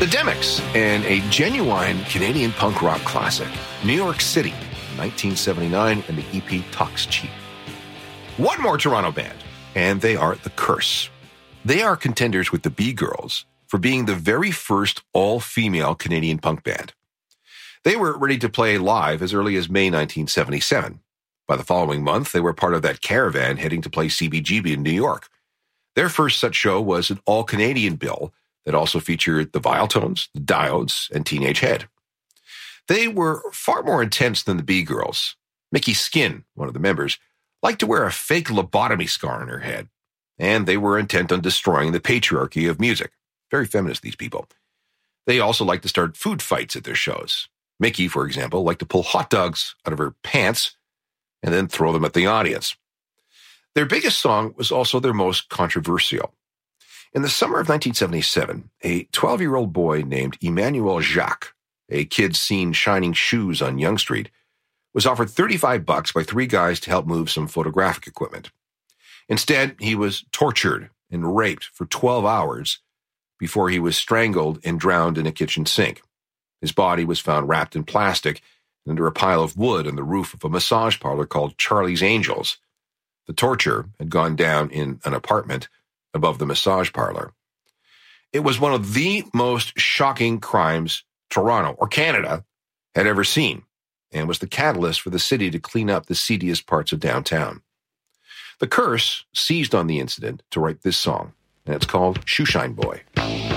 The Demics, and a genuine Canadian punk rock classic, New York City, 1979, and the EP Talks Cheap. One more Toronto band, and they are The Curse. They are contenders with the B-Girls for being the very first all-female Canadian punk band. They were ready to play live as early as May 1977. By the following month, they were part of that caravan heading to play CBGB in New York. Their first such show was an all-Canadian bill that also featured the Viletones, the Diodes, and Teenage Head. They were far more intense than the B-Girls. Mickey Skin, one of the members, liked to wear a fake lobotomy scar on her head, and they were intent on destroying the patriarchy of music. Very feminist, these people. They also liked to start food fights at their shows. Mickey, for example, liked to pull hot dogs out of her pants and then throw them at the audience. Their biggest song was also their most controversial. In the summer of 1977, a 12-year-old boy named Emmanuel Jacques, a kid seen shining shoes on Yonge Street, was offered $35 by three guys to help move some photographic equipment. Instead, he was tortured and raped for 12 hours before he was strangled and drowned in a kitchen sink. His body was found wrapped in plastic under a pile of wood on the roof of a massage parlor called Charlie's Angels. The torture had gone down in an apartment above the massage parlor. It was one of the most shocking crimes Toronto or Canada had ever seen, and was the catalyst for the city to clean up the seediest parts of downtown. The Curse seized on the incident to write this song, and it's called Shoeshine Boy.